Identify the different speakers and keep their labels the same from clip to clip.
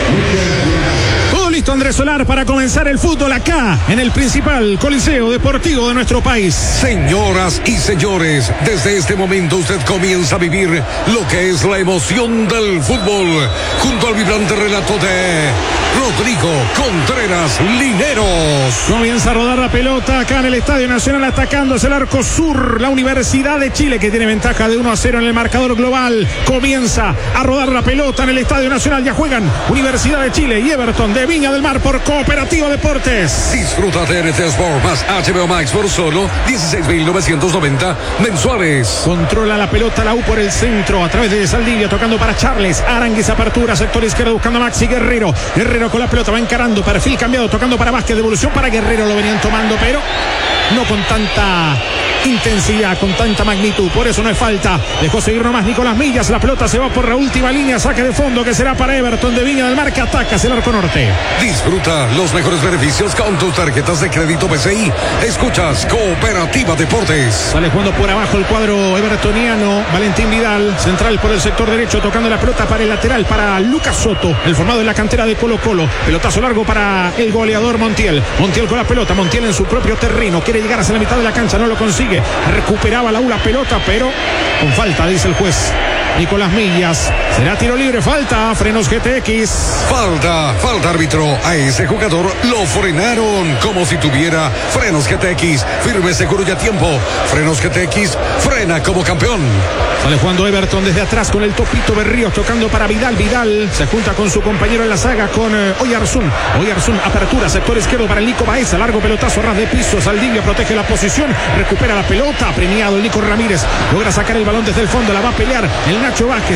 Speaker 1: Todo listo, Andrés Solar, para comenzar el fútbol acá, en el principal coliseo deportivo de nuestro país.
Speaker 2: Señoras y señores, desde este momento usted comienza a vivir lo que es la emoción del fútbol, junto al vibrante relato de Rodrigo Contreras Lineros.
Speaker 1: Comienza a rodar la pelota acá en el Estadio Nacional, atacándose el arco sur, la Universidad de Chile, que tiene ventaja de 1-0 en el marcador global. Comienza a rodar la pelota en el Estadio Nacional. Ya juegan Universidad de Chile y Everton de Viña del Mar por Cooperativa Deportes.
Speaker 2: Disfruta TNT Sport más HBO Max por solo 16.990 mensuales.
Speaker 1: Controla la pelota la U por el centro, a través de Saldivia, tocando para Charles Aránguiz, apertura, sector izquierdo, buscando a Maxi Guerrero. Guerrero con la pelota, va encarando, perfil cambiado, tocando para Vázquez, devolución para Guerrero, lo venían tomando, pero no con tanta intensidad, con tanta magnitud, por eso no es falta. Dejó seguir nomás Nicolás Millas, la pelota se va por la última línea, saque de fondo que será para Everton de Viña del Mar, que ataca hacia el arco norte.
Speaker 2: Disfruta los mejores beneficios con tus tarjetas de crédito PCI. Escuchas Cooperativa Deportes.
Speaker 1: Sale jugando por abajo el cuadro evertoniano. Valentín Vidal, central por el sector derecho, tocando la pelota para el lateral, para Lucas Soto, el formado en la cantera de Colo Colo. Pelotazo largo para el goleador Montiel. Montiel con la pelota, Montiel en su propio terreno, quiere llegar hacia la mitad de la cancha, no lo consigue. Recuperaba la pelota, pero con falta, dice el juez Nicolás Millas. Será tiro libre, falta, frenos GTX.
Speaker 2: Falta árbitro. A ese jugador lo frenaron como si tuviera frenos GTX. Firme, seguro y a tiempo. Frenos GTX, frena como campeón.
Speaker 1: Sale jugando Everton desde atrás con el Topito Berríos, tocando para Vidal. Vidal se junta con su compañero en la saga, con Oyarzún. Oyarzún, apertura, sector izquierdo para el Nico Baeza. Largo pelotazo, ras de piso. Saldivia protege la posición, recupera la pelota. Premiado el Nico Ramírez. Logra sacar el balón desde el fondo, la va a pelear el Nacho Vázquez.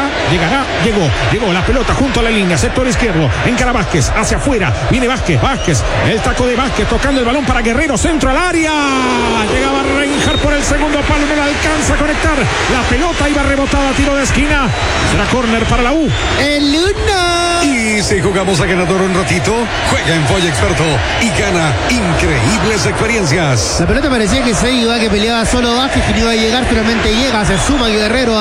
Speaker 1: Llegó la pelota junto a la línea, sector izquierdo. Encara Vázquez, hacia afuera. Viene Vázquez. El taco de Vázquez, tocando el balón para Guerrero, centro al área. Llegaba Reinhardt por el segundo palo, no le alcanza a conectar. La pelota iba rebotada, tiro de esquina. Será córner para la U.
Speaker 3: El uno.
Speaker 2: Y si jugamos a ganador un ratito, juega en Foy Experto y gana increíbles experiencias.
Speaker 3: La pelota parecía que se iba, que peleaba solo Vázquez, que no iba a llegar, finalmente llega, se suma Guerrero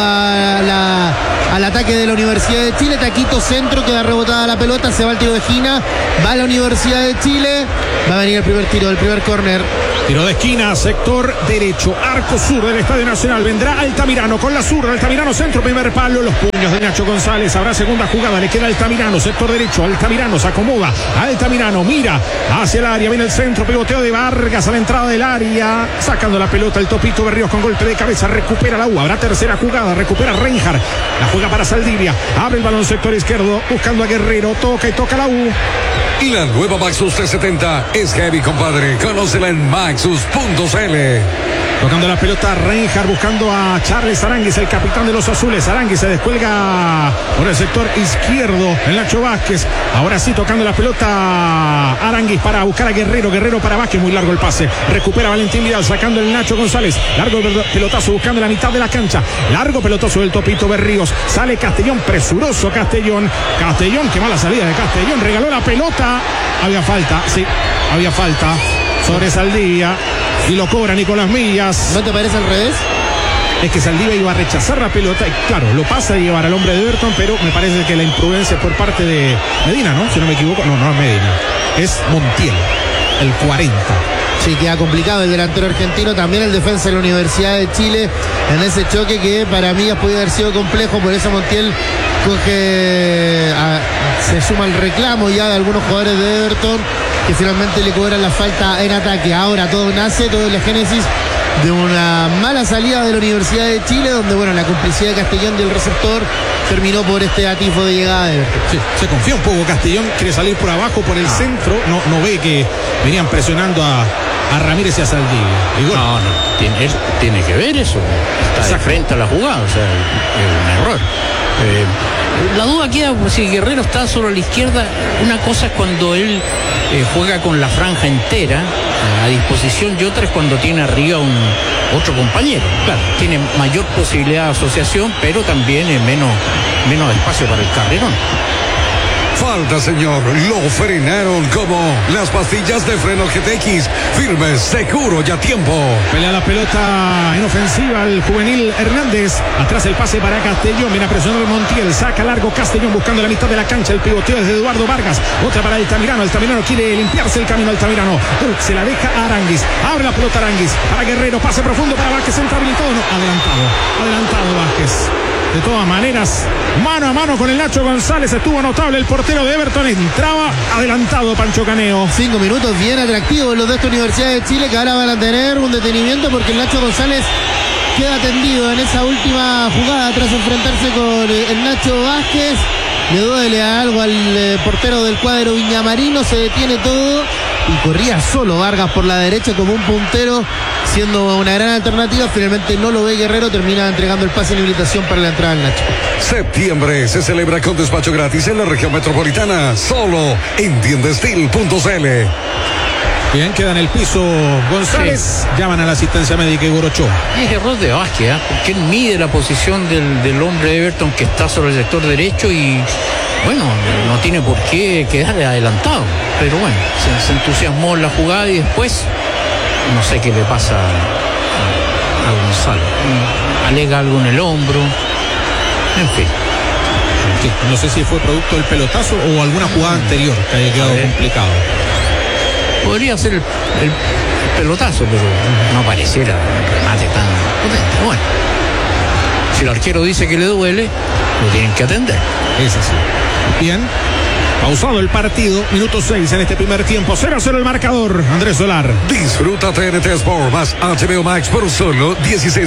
Speaker 3: al ataque de la Universidad de Chile. Taquito centro, queda rebotada la pelota, se va el tiro de esquina, va la Universidad de Chile, va a venir el primer tiro, el primer córner.
Speaker 1: Tiro de esquina, sector derecho, arco sur del Estadio Nacional. Vendrá Altamirano con la zurda. Altamirano centro, primer palo, los puños de Nacho González. Habrá segunda jugada, le queda Altamirano, sector derecho. Altamirano se acomoda. Altamirano mira hacia el área, viene el centro, pivoteo de Vargas a la entrada del área, sacando la pelota el Topito Berríos con golpe de cabeza. Recupera la U, habrá tercera jugada, recupera Reinhardt, la juega para Saldivia, abre el balón sector izquierdo, buscando a Guerrero, toca la U.
Speaker 2: Y la nueva Maxus 370 es heavy, compadre. Conócela en maxus.cl.
Speaker 1: Tocando la pelota Reinhardt, buscando a Charles Aránguiz, el capitán de los azules. Aránguiz se descuelga por el sector izquierdo, el Nacho Vázquez. Ahora sí, tocando la pelota Aránguiz para buscar a Guerrero. Guerrero para Vázquez, muy largo el pase. Recupera Valentín Vidal, sacando el Nacho González. Largo pelotazo, buscando la mitad de la cancha. Largo pelotazo del Topito Berríos. Sale Castellón, presuroso Castellón. Qué mala salida de Castellón. Regaló la pelota. Había falta sobre Saldivia. Y lo cobra Nicolás Millas.
Speaker 3: ¿No te parece al revés?
Speaker 1: Es que Saldivia iba a rechazar la pelota y claro, lo pasa a llevar al hombre de Everton, pero me parece que la imprudencia por parte de Medina, ¿no? Si no me equivoco, no es Medina, es Montiel, el 40.
Speaker 3: Sí, queda complicado el delantero argentino, también el defensa de la Universidad de Chile en ese choque que para mí podía haber sido complejo, por eso Montiel se suma al reclamo ya de algunos jugadores de Everton que finalmente le cobran la falta en ataque. Ahora todo nace, todo es la génesis de una mala salida de la Universidad de Chile, donde bueno, la complicidad de Castellón y el receptor terminó por este atisbo de llegada de Everton.
Speaker 1: Sí, se confía un poco Castellón, quiere salir por abajo, por el centro, no ve que venían presionando a Ramírez y a Saldivia.
Speaker 4: Bueno, no, él tiene que ver eso, está de frente a la jugada, o sea, es un error. La duda queda si Guerrero está solo a la izquierda. Una cosa es cuando él juega con la franja entera a disposición y otra es cuando tiene arriba otro compañero. Claro, tiene mayor posibilidad de asociación, pero también menos espacio para el carrerón.
Speaker 2: Falta, señor. Lo frenaron como las pastillas de freno GTX. Firme, seguro y a tiempo.
Speaker 1: Pelea la pelota en ofensiva el juvenil Hernández. Atrás el pase para Castellón. Viene a presionar Montiel. Saca largo Castellón buscando la mitad de la cancha. El pivoteo es de Eduardo Vargas. Otra para Altamirano. Altamirano quiere limpiarse el camino. Altamirano. Se la deja a Aranguis. Abre la pelota Aranguis. Para Guerrero. Pase profundo para Vázquez. Entra habilitado. No, adelantado Vázquez. De todas maneras, mano a mano con el Nacho González, estuvo notable el portero de Everton, entraba adelantado Pancho Caneo.
Speaker 3: 5 minutos bien atractivos los de esta Universidad de Chile, que ahora van a tener un detenimiento porque el Nacho González queda tendido en esa última jugada tras enfrentarse con el Nacho Vázquez. Le duele algo al portero del cuadro viñamarino, se detiene todo y corría solo Vargas por la derecha como un puntero, siendo una gran alternativa. Finalmente no lo ve Guerrero, termina entregando el pase en habilitación para la entrada del Nacho.
Speaker 2: Septiembre se celebra con despacho gratis en la región metropolitana, solo en tiendestil.cl.
Speaker 1: Bien, queda en el piso González. Sí. Llaman a la asistencia médica Igor Ochoa.
Speaker 4: Es error de Vázquez, porque él mide la posición del hombre de Everton que está sobre el sector derecho y bueno, no tiene por qué quedarle adelantado. Pero bueno, se entusiasmó en la jugada y después no sé qué le pasa a González. Alega algo en el hombro. En fin.
Speaker 1: No sé si fue producto del pelotazo o alguna jugada anterior que haya quedado complicado.
Speaker 4: Podría ser el pelotazo, pero no pareciera un remate tan potente. Bueno, si el arquero dice que le duele, lo tienen que atender.
Speaker 1: Es así. Bien. Pausado el partido, minuto 6 en este primer tiempo, 0-0 el marcador. Andrés Solar.
Speaker 2: Disfruta TNT Sport más HBO Max por solo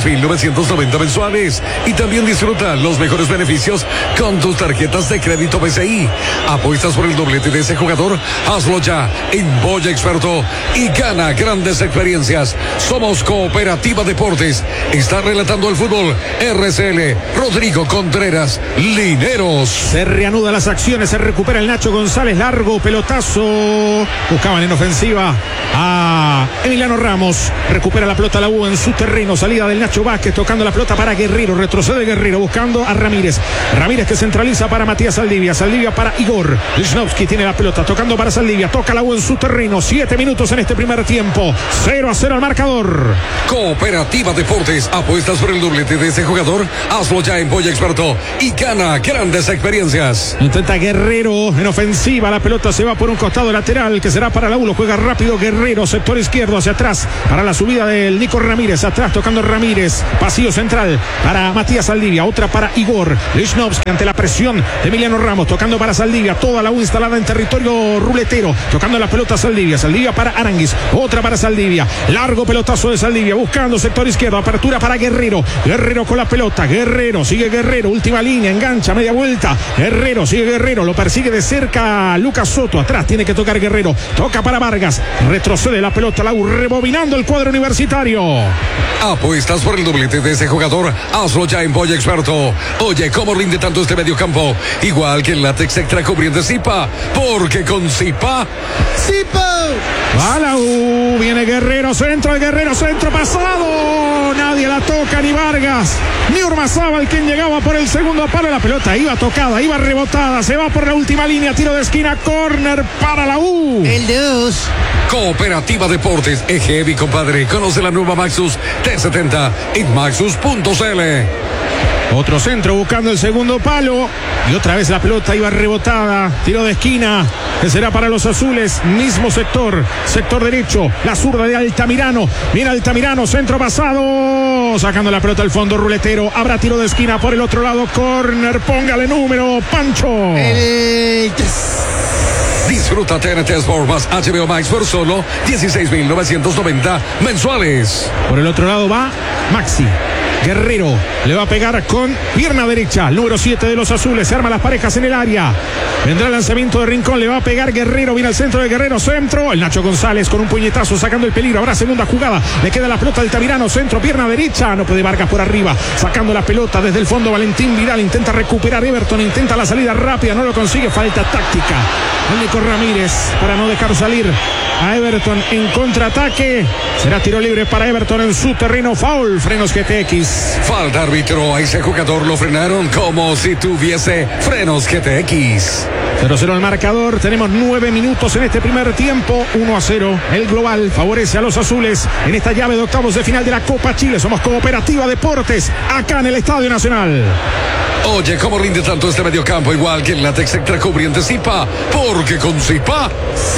Speaker 2: 16.990 mensuales. Y también disfruta los mejores beneficios con tus tarjetas de crédito BCI. Apuestas por el doblete de ese jugador, hazlo ya en Boya Experto y gana grandes experiencias. Somos Cooperativa Deportes. Está relatando el fútbol RCL Rodrigo Contreras Lineros.
Speaker 1: Se reanudan las acciones, se recupera el Nacho González, largo pelotazo, buscaban en ofensiva a Emiliano Ramos, recupera la pelota la U en su terreno, salida del Nacho Vázquez, tocando la pelota para Guerrero, retrocede Guerrero, buscando a Ramírez que centraliza para Matías Saldivia para Igor Lichnowsky, tiene la pelota, tocando para Saldivia, toca la U en su terreno, 7 minutos en este primer tiempo, 0-0 al marcador.
Speaker 2: Cooperativa Deportes, apuestas por el doblete de ese jugador, hazlo ya en Boya Experto y gana grandes experiencias.
Speaker 1: Intenta Guerrero en ofensiva, la pelota se va por un costado lateral que será para la U, lo juega rápido Guerrero, sector izquierdo hacia atrás para la subida del Nico Ramírez, atrás tocando Ramírez, pasillo central para Matías Saldivia, otra para Igor Lichnowsky ante la presión de Emiliano Ramos, tocando para Saldivia, toda la U instalada en territorio ruletero, tocando la pelota Saldivia para Aranguis, otra para Saldivia, largo pelotazo de Saldivia, buscando sector izquierdo, apertura para Guerrero con la pelota, sigue Guerrero, última línea, engancha, media vuelta, sigue Guerrero, lo persigue de cerca Lucas Soto, atrás tiene que tocar Guerrero, toca para Vargas, retrocede la pelota, la U rebobinando el cuadro universitario.
Speaker 2: Apuestas por el doblete de ese jugador, hazlo ya en Boya Experto. Oye, ¿cómo rinde tanto este mediocampo? Igual que el látex extra cubriente Zipa, porque con Zipa
Speaker 1: va la U, viene Guerrero, centro pasado, nadie la toca, ni Vargas, ni Urmazábal, quien llegaba por el segundo palo, la pelota iba tocada, iba rebotada, se va por la última línea, tiro de esquina, córner para la U.
Speaker 3: El de 2.
Speaker 2: Cooperativa Deportes, heavy, compadre. Conoce la nueva Maxus T70 en maxus.cl.
Speaker 1: Otro centro buscando el segundo palo y otra vez la pelota iba rebotada, tiro de esquina que será para los azules, mismo sector derecho, la zurda de Altamirano, viene Altamirano, centro pasado, sacando la pelota al fondo ruletero, habrá tiro de esquina por el otro lado, córner, póngale número, Pancho.
Speaker 2: Disfruta TNT Sport más HBO Max por solo 16.990 mensuales.
Speaker 1: Por el otro lado va Maxi. Guerrero le va a pegar con pierna derecha, número 7 de los azules, se arman las parejas en el área, vendrá el lanzamiento de Rincón, le va a pegar Guerrero, viene al centro de Guerrero, centro, el Nacho González con un puñetazo sacando el peligro, habrá segunda jugada, le queda la pelota al Tamirano, centro, pierna derecha, no puede Vargas por arriba, sacando la pelota desde el fondo, Valentín Vidal intenta recuperar Everton, intenta la salida rápida, no lo consigue, falta táctica, el Nico Ramírez para no dejar salir a Everton en contraataque, será tiro libre para Everton en su terreno, foul, frenos GTX.
Speaker 2: Falta árbitro, a ese jugador lo frenaron como si tuviese frenos GTX.
Speaker 1: 0-0 el marcador. Tenemos 9 minutos en este primer tiempo. 1-0. El global favorece a los azules en esta llave de octavos de final de la Copa Chile. Somos Cooperativa Deportes acá en el Estadio Nacional.
Speaker 2: Oye, ¿cómo rinde tanto este mediocampo? Igual que el látex extra cubriente Zipa. Porque con Zipa,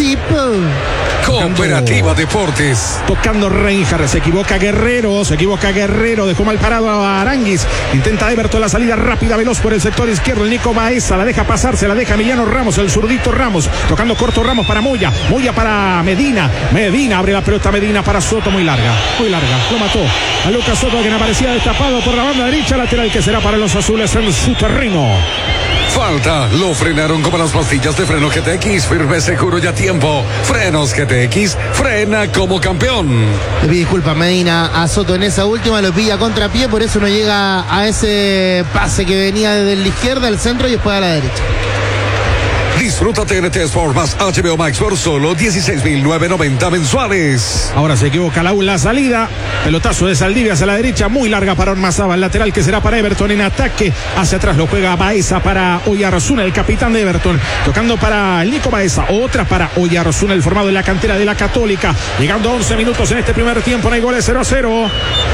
Speaker 2: Cooperativa Deportes.
Speaker 1: Tocando Reinhardt, se equivoca Guerrero, dejó mal parado a Aranguis, intenta Everton la salida rápida, veloz por el sector izquierdo, el Nico Baeza, la deja pasar, se la deja Emiliano Ramos, el zurdito Ramos, tocando corto Ramos para Moya para Medina abre la pelota Medina para Soto, muy larga, lo mató a Lucas Soto, quien aparecía destapado por la banda derecha, lateral que será para los azules en su terreno.
Speaker 2: Falta, lo frenaron como las pastillas de freno GTX, firme, seguro y a tiempo. Frenos GTX, frena como campeón.
Speaker 3: Le pide disculpas Medina a Soto en esa última, lo pilla a contrapié, por eso no llega a ese pase que venía desde la izquierda al centro y después a la derecha.
Speaker 2: Disfruta TNT Sport más HBO Max por solo 16.990 mensuales.
Speaker 1: Ahora se equivoca la salida. Pelotazo de Saldivia hacia la derecha, muy larga para Ormazábal, lateral que será para Everton en ataque. Hacia atrás lo juega Baeza para Oyarzún, el capitán de Everton. Tocando para el Nico Baeza, otra para Oyarzún, el formado en la cantera de la Católica. Llegando a 11 minutos en este primer tiempo, no hay goles, 0-0.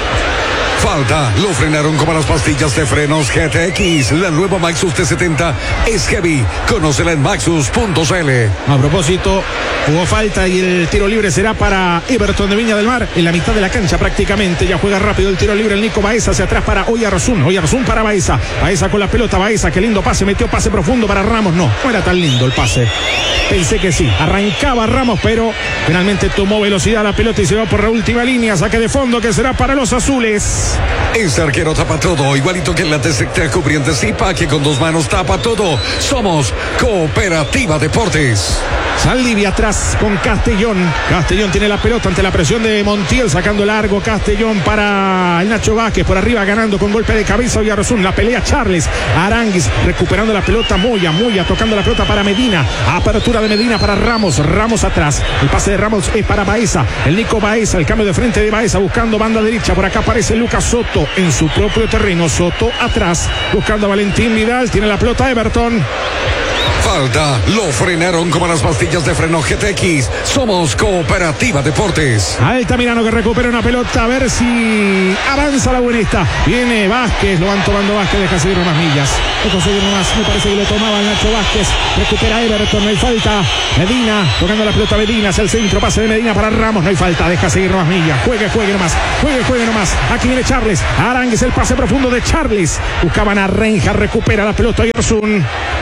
Speaker 2: Falta, lo frenaron como las pastillas de frenos GTX. La nueva Maxus T70 es heavy. Conócela en maxus.cl.
Speaker 1: A propósito, hubo falta y el tiro libre será para Everton de Viña del Mar. En la mitad de la cancha prácticamente. Ya juega rápido el tiro libre el Nico Baeza hacia atrás para Oyarzún para Baeza. Baeza con la pelota, Baeza, qué lindo pase. Metió pase profundo para Ramos. No era tan lindo el pase. Pensé que sí. Arrancaba Ramos, pero finalmente tomó velocidad la pelota y se va por la última línea. Saque de fondo que será para los azules.
Speaker 2: Este arquero tapa todo, igualito que el látex extra cubriente Zipa, que con dos manos tapa todo. Somos Cooperativa Deportes.
Speaker 1: Saldivia atrás con Castellón. Castellón tiene la pelota ante la presión de Montiel, sacando largo Castellón para el Nacho Vázquez, por arriba ganando con golpe de cabeza Oyarzún, la pelea Charles, Aranguis recuperando la pelota, Moya tocando la pelota para Medina, apertura de Medina para Ramos atrás, el pase de Ramos es para Baeza, el Nico Baeza, el cambio de frente de Baeza buscando banda derecha, por acá aparece Lucas Soto en su propio terreno, Soto atrás buscando a Valentín Vidal, tiene la pelota Everton.
Speaker 2: Falta, lo frenaron como las pastillas de freno GTX. Somos Cooperativa Deportes.
Speaker 1: Altamirano que recupera una pelota, a ver si avanza la buenista. Viene Vázquez, lo van tomando Vázquez, deja seguir unas millas. No conseguir más, me parece que lo tomaba Nacho Vázquez. Recupera Everton, no hay falta. Medina, tocando la pelota Medina hacia el centro, pase de Medina para Ramos, no hay falta, deja seguir unas millas. Juegue nomás. Aquí viene Charles, Arangues, el pase profundo de Charles. Buscaban a Reinhardt, recupera la pelota Oyarzún.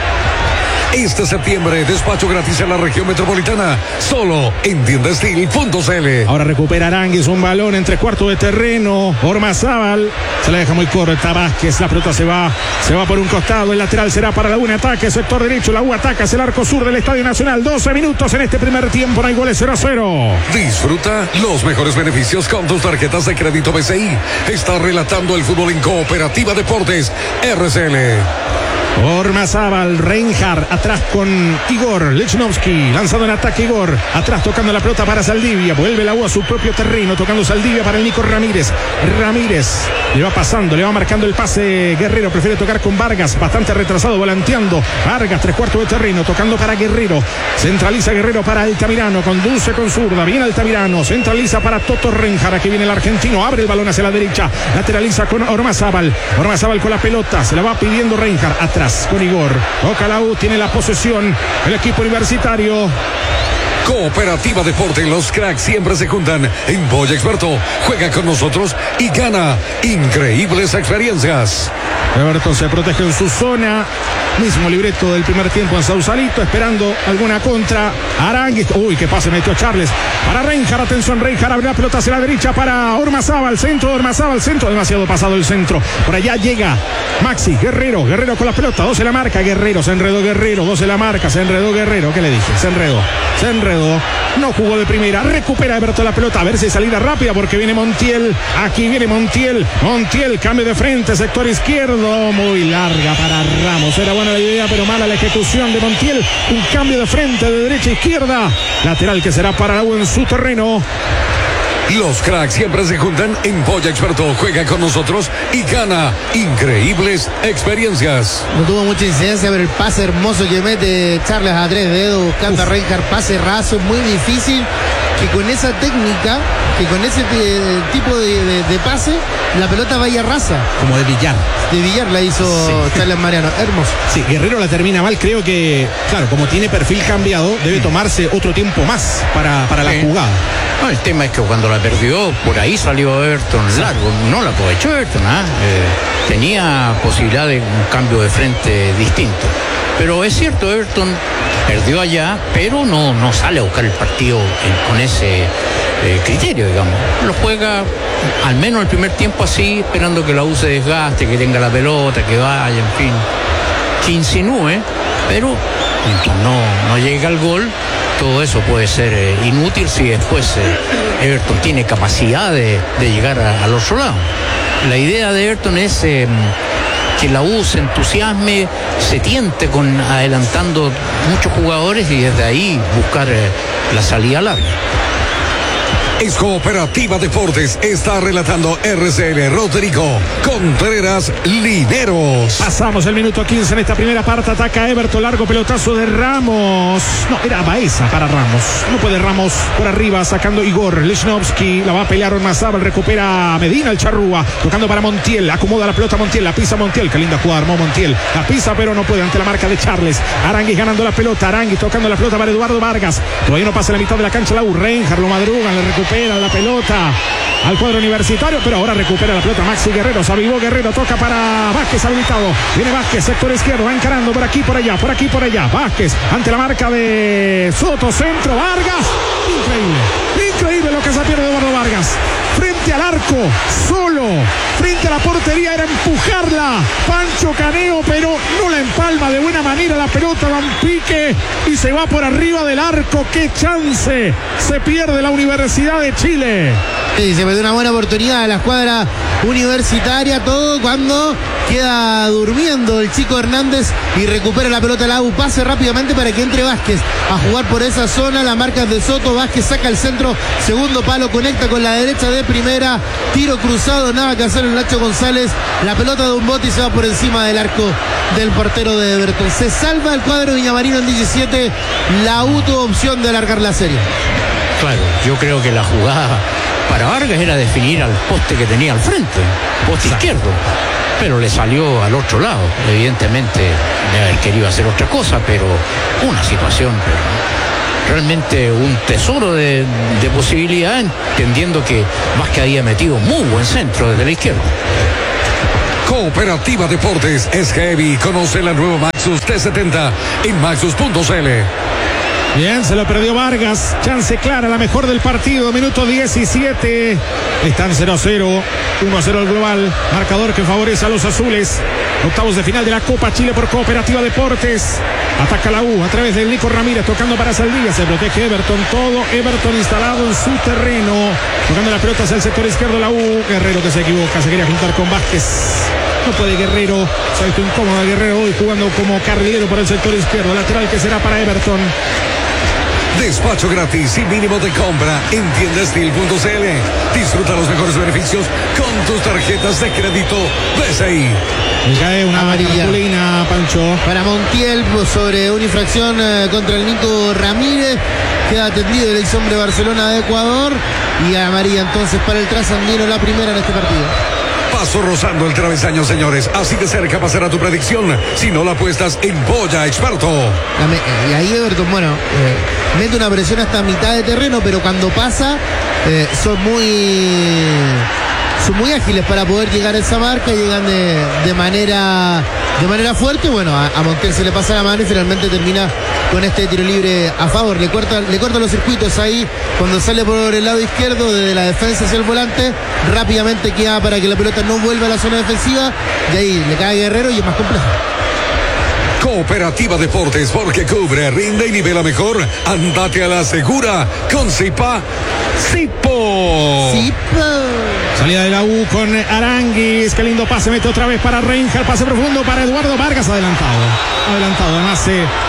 Speaker 2: Este septiembre, despacho gratis en la región metropolitana, solo en tiendastil.cl.
Speaker 1: Ahora recupera Aranguis, un balón entre cuarto de terreno. Ormazábal se la deja muy corta. Vázquez, la pelota se va por un costado. El lateral será para la U en ataque, sector derecho. La U ataca hacia el arco sur del Estadio Nacional. 12 minutos en este primer tiempo, no hay goles, 0-0.
Speaker 2: Disfruta los mejores beneficios con tus tarjetas de crédito BCI. Está relatando el fútbol en Cooperativa Deportes RCL.
Speaker 1: Ormazábal, Reinhardt, atrás con Igor Lechnowsky, lanzado en ataque Igor, atrás tocando la pelota para Saldivia, vuelve la U a su propio terreno, tocando Saldivia para el Nico Ramírez, le va pasando, le va marcando el pase Guerrero, prefiere tocar con Vargas, bastante retrasado, volanteando, Vargas, 3/4 de terreno, tocando para Guerrero, centraliza Guerrero para Altamirano, conduce con zurda, viene Altamirano, centraliza para Toto Reinhardt, aquí viene el argentino, abre el balón hacia la derecha, lateraliza con Ormazábal con la pelota, se la va pidiendo Reinhardt, atrás con Igor, toca la U, tiene la posesión el equipo universitario.
Speaker 2: Cooperativa Deporte, los cracks siempre se juntan en Boya Experto. Juega con nosotros y gana increíbles experiencias.
Speaker 1: Everton se protege en su zona. Mismo libreto del primer tiempo en Sausalito, esperando alguna contra. Aranguis, uy, qué pase metió Charles. Para Reinhardt, atención, Reinhardt abre la pelota hacia la derecha para Ormazábal, centro, demasiado pasado el centro. Por allá llega Maxi, Guerrero con la pelota, 2 en la marca, Guerrero, se enredó Guerrero, 2 en la marca, se enredó Guerrero, ¿qué le dije? Se enredó, no jugó de primera, recupera Everton la pelota, a ver si hay salida rápida porque viene Montiel, aquí viene Montiel, cambio de frente, sector izquierdo, muy larga para Ramos, era buena la idea pero mala la ejecución de Montiel, un cambio de frente de derecha a izquierda, lateral que será para la U en su terreno.
Speaker 2: Los cracks siempre se juntan en Polla Experto. Juega con nosotros y gana increíbles experiencias.
Speaker 3: No tuvo mucha incidencia, pero el pase hermoso que mete Charles a 3 dedos buscando a Reinhardt, pase raso, muy difícil. Que con esa técnica, que con ese tipo de pase, la pelota vaya rasa.
Speaker 1: Como de billar.
Speaker 3: De billar la hizo Charles Mariano, hermoso.
Speaker 1: Sí, Guerrero la termina mal, creo que, claro, como tiene perfil cambiado, debe tomarse otro tiempo más para la jugada.
Speaker 4: No, el tema es que cuando la perdió, por ahí salió Everton largo, no la aprovechó Everton, tenía posibilidad de un cambio de frente distinto. Pero es cierto, Everton perdió allá, pero no sale a buscar el partido con ese criterio, digamos. Lo juega al menos el primer tiempo así, esperando que la U se desgaste, que tenga la pelota, que vaya, en fin, que insinúe, pero mientras no llega al gol, todo eso puede ser inútil si después Everton tiene capacidad de llegar al otro lado. La idea de Everton es que la U se entusiasme, se tiente con adelantando muchos jugadores y desde ahí buscar la salida larga.
Speaker 2: Es Cooperativa Deportes, está relatando RCL Rodrigo Contreras Lineros.
Speaker 1: Pasamos el minuto 15 en esta primera parte, ataca Everton, largo pelotazo de Ramos. No, era Baeza para Ramos. No puede Ramos por arriba, sacando Igor Lichnowsky, la va a pelear Ormazábal, recupera Medina, el charrúa, tocando para Montiel, acomoda la pelota Montiel, la pisa Montiel, qué linda jugada armó Montiel, la pisa pero no puede ante la marca de Charles. Aranguis ganando la pelota, Aranguis tocando la pelota para Eduardo Vargas, todavía no pasa la mitad de la cancha la U, Reinhardt lo madrugan, le recupera la pelota al cuadro universitario, pero ahora recupera la pelota Maxi Guerrero, se avivó Guerrero, toca para Vázquez habilitado, viene Vázquez, sector izquierdo, va encarando por aquí, por allá, Vázquez, ante la marca de Soto, centro, Vargas, increíble lo que se pierde Eduardo Vargas, frente al arco, solo, frente a la portería, era empujarla, Pancho Caneo, pero no la empalma de buena manera la pelota, da un pique y se va por arriba del arco, qué chance, se pierde la Universidad de Chile.
Speaker 3: Sí, se perdió una buena oportunidad de la escuadra universitaria, todo cuando queda durmiendo el chico Hernández y recupera la pelota la U, pase rápidamente para que entre Vázquez a jugar por esa zona, la marca de Soto, Vázquez saca el centro, segundo palo, conecta con la derecha de primera, tiro cruzado, nada que hacer el Nacho González, la pelota de un bote y se va por encima del arco del portero de Everton. Se salva el cuadro Villamarino en 17, la U tuvo opción de alargar la serie.
Speaker 4: Claro, yo creo que la jugada para Vargas era definir al poste que tenía al frente, poste izquierdo, pero le salió al otro lado. Evidentemente de haber querido hacer otra cosa, pero una situación realmente un tesoro de posibilidad, entendiendo que Vázquez había metido muy buen centro desde la izquierda.
Speaker 2: Cooperativa Deportes es heavy. Conoce la nueva Maxus T70 en maxus.cl.
Speaker 1: Bien, se lo perdió Vargas, chance clara, la mejor del partido, minuto 17, están 0-0, 1-0 el global, marcador que favorece a los azules, octavos de final de la Copa Chile por Cooperativa Deportes, ataca la U a través de Nico Ramírez, tocando para Saldivia, se protege Everton, todo Everton instalado en su terreno, tocando la pelota hacia el sector izquierdo la U, Guerrero que se equivoca, se quería juntar con Vázquez. No puede Guerrero, se ha visto incómodo Guerrero hoy jugando como carrilero por el sector izquierdo, lateral que será para Everton.
Speaker 2: Despacho gratis y mínimo de compra en tiendastil.cl. Disfruta los mejores beneficios con tus tarjetas de crédito BCI.
Speaker 1: Le cae una cartulina, Pancho.
Speaker 3: Para Montiel sobre una infracción contra el Nico Ramírez. Queda atendido el ex hombre Barcelona de Ecuador. Y amarilla entonces para el trasandino, la primera en este partido.
Speaker 2: Paso rozando el travesaño, señores. Así de cerca pasará tu predicción si no la apuestas en Polla Experto.
Speaker 3: Y ahí Everton, bueno, mete una presión hasta mitad de terreno, pero cuando pasa son muy ágiles para poder llegar a esa marca, llegan de manera fuerte. Bueno, a Montiel se le pasa la mano y finalmente termina con este tiro libre a favor. Le corta los circuitos ahí cuando sale por el lado izquierdo desde la defensa hacia el volante, rápidamente queda para que la pelota no vuelva a la zona defensiva y ahí le cae Guerrero y es más complejo.
Speaker 2: Cooperativa Deportes, porque cubre, rinde y nivela mejor. Andate a la segura con Zipa Zipo.
Speaker 1: Salida de la U con Aranguis, qué lindo pase, mete otra vez para Reinhardt, pase profundo para Eduardo Vargas, adelantado, además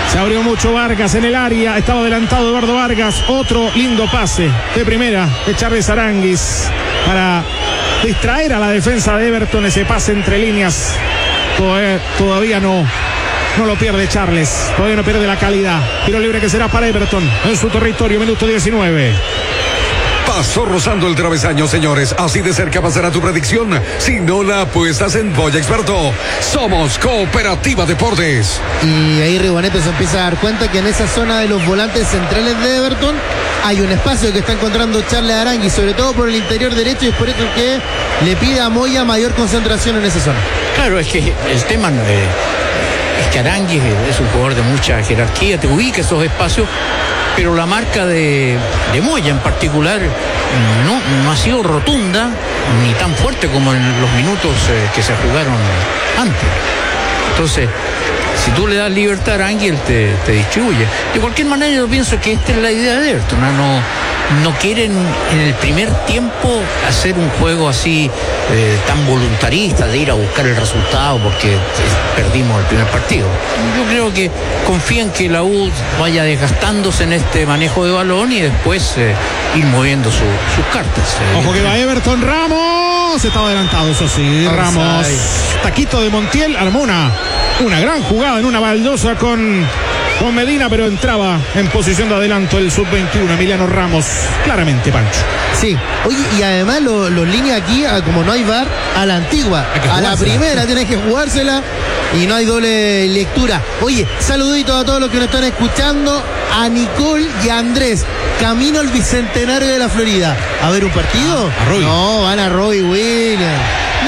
Speaker 1: Se abrió mucho Vargas en el área. Estaba adelantado Eduardo Vargas. Otro lindo pase de primera de Charles Aranguis para distraer a la defensa de Everton. Ese pase entre líneas todavía no lo pierde Charles. Todavía no pierde la calidad. Tiro libre que será para Everton en su territorio. Minuto 19.
Speaker 2: Pasó rozando el travesaño, señores. Así de cerca pasará tu predicción. Si no la apuestas en Boya Experto. Somos Cooperativa Deportes.
Speaker 3: Y ahí Rigoneto se empieza a dar cuenta que en esa zona de los volantes centrales de Everton hay un espacio que está encontrando Charles Aranguis, sobre todo por el interior derecho, y es por eso que le pide a Moya mayor concentración en esa zona.
Speaker 4: Claro, es que el tema es que Aranguis es un jugador de mucha jerarquía, te ubica esos espacios, pero la marca de Moya en particular no ha sido rotunda ni tan fuerte como en los minutos que se jugaron antes. Entonces, si tú le das libertad a Aranguis, él te distribuye. De cualquier manera, yo pienso que esta es la idea de Everton. No quieren en el primer tiempo hacer un juego así tan voluntarista, de ir a buscar el resultado porque perdimos el primer partido. Yo creo que confían que la U vaya desgastándose en este manejo de balón y después ir moviendo sus cartas.
Speaker 1: Ojo que va Everton. Ramos estaba adelantado, eso sí. Ramos, taquito de Montiel, armó una gran jugada en una baldosa con Medina, pero entraba en posición de adelanto el sub-21 Emiliano Ramos, claramente, Pancho.
Speaker 3: Sí, oye, y además los líneas aquí, como no hay VAR, a la antigua, a la primera tienes que jugársela y no hay doble lectura. Oye, saluditos a todos los que nos están escuchando, a Nicole y a Andrés, camino al Bicentenario de la Florida. ¿A ver un partido?
Speaker 1: A Roy.
Speaker 3: No, van a Roy Williams.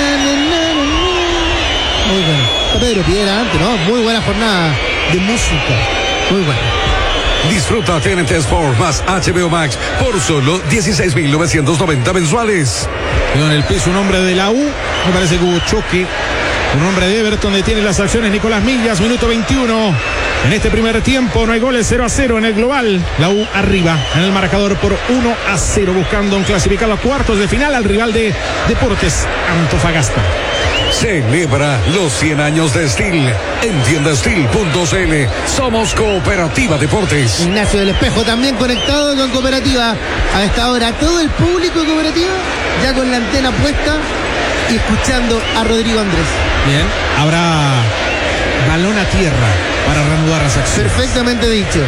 Speaker 3: Muy bueno. Pedro Piedra antes, ¿no? Muy buena jornada de música. Muy buena.
Speaker 2: Disfruta TNT Sport más HBO Max por solo 16.990 mensuales.
Speaker 1: Quedó en el piso un hombre de la U. Me parece que hubo choque. Un hombre de Everton detiene las acciones. Nicolás Millas, minuto 21. En este primer tiempo no hay goles, 0-0 en el global. La U arriba en el marcador por 1-0, buscando un clasificado a cuartos de final al rival de Deportes Antofagasta.
Speaker 2: Celebra los 100 años de Steel. En tiendasteel.cl. Somos Cooperativa Deportes.
Speaker 3: Ignacio del Espejo también conectado con Cooperativa. A esta hora todo el público de Cooperativa ya con la antena puesta y escuchando a Rodrigo Andrés.
Speaker 1: Bien, habrá balón a tierra para reanudar las acciones.
Speaker 3: Perfectamente dicho.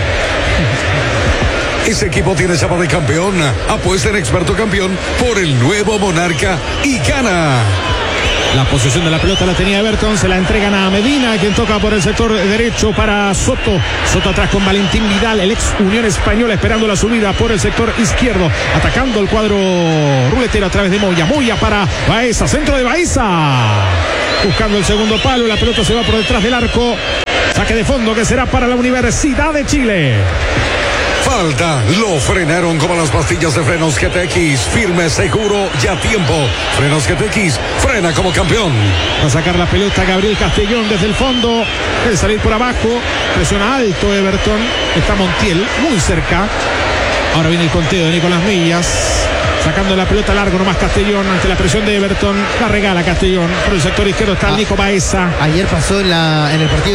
Speaker 2: Ese equipo tiene chapa de campeón. Apuesta en Experto Campeón por el nuevo Monarca y gana.
Speaker 1: La posición de la pelota la tenía Everton, se la entregan a Medina, quien toca por el sector derecho para Soto. Soto atrás con Valentín Vidal, el ex Unión Española, esperando la subida por el sector izquierdo, atacando el cuadro ruletero a través de Moya. Moya para Baeza, centro de Baeza, buscando el segundo palo, la pelota se va por detrás del arco. Saque de fondo que será para la Universidad de Chile.
Speaker 2: Falta, lo frenaron como las pastillas de frenos GTX, firme, seguro y a tiempo. Frenos GTX, frena como campeón.
Speaker 1: Va a sacar la pelota Gabriel Castellón desde el fondo, el salir por abajo, presiona alto Everton, está Montiel muy cerca. Ahora viene el conteo de Nicolás Millas, sacando la pelota largo nomás Castellón ante la presión de Everton. La regala Castellón, por el sector izquierdo está el Nico Baeza.
Speaker 3: Ayer pasó en el partido